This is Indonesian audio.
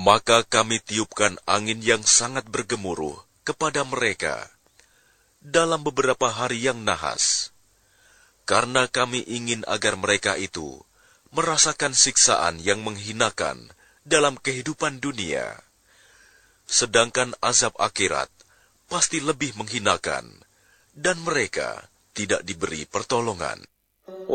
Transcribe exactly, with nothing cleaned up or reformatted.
Maka kami tiupkan angin yang sangat bergemuruh kepada mereka dalam beberapa hari yang nahas, karena kami ingin agar mereka itu merasakan siksaan yang menghinakan dalam kehidupan dunia, sedangkan azab akhirat pasti lebih menghinakan, dan mereka tidak diberi pertolongan.